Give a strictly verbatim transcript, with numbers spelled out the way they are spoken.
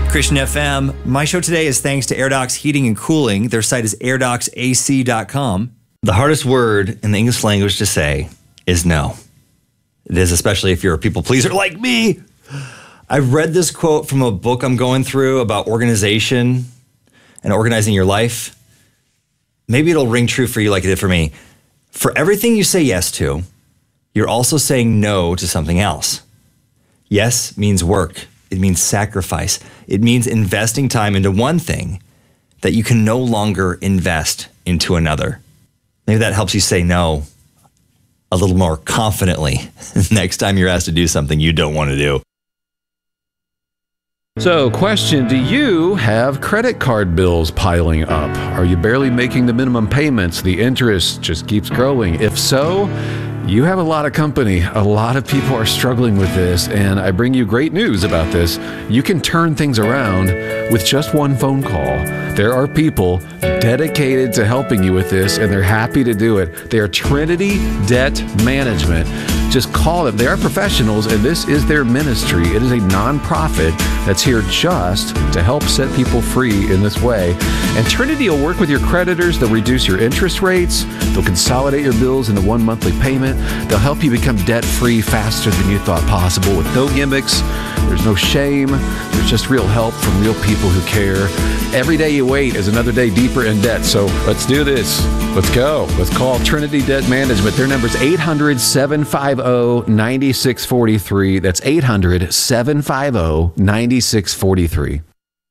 Christian F M. My show today is thanks to AirDocs Heating and Cooling. Their site is air docs a c dot com. The hardest word in the English language to say is no. It is, especially if you're a people pleaser like me. I've read this quote from a book I'm going through about organization and organizing your life. Maybe it'll ring true for you like it did for me. For everything you say yes to, you're also saying no to something else. Yes means work. It means sacrifice. It means investing time into one thing that you can no longer invest into another. Maybe that helps you say no a little more confidently next time you're asked to do something you don't want to do. So, question, do you have credit card bills piling up? Are you barely making the minimum payments? The interest just keeps growing. If so, you have a lot of company. A lot of people are struggling with this, and I bring you great news about this. You can turn things around with just one phone call. There are people dedicated to helping you with this, and they're happy to do it. They are Trinity Debt Management. Just call them. They are professionals, and this is their ministry. It is a nonprofit that's here just to help set people free in this way. And Trinity will work with your creditors. They'll reduce your interest rates. They'll consolidate your bills into one monthly payment. They'll help you become debt-free faster than you thought possible with no gimmicks. There's no shame. There's just real help from real people who care. Every day you wait is another day deeper in debt. So let's do this. Let's go. Let's call Trinity Debt Management. Their number is eight hundred, seven five zero, nine six four three. That's eight hundred, seven five zero, nine six four three.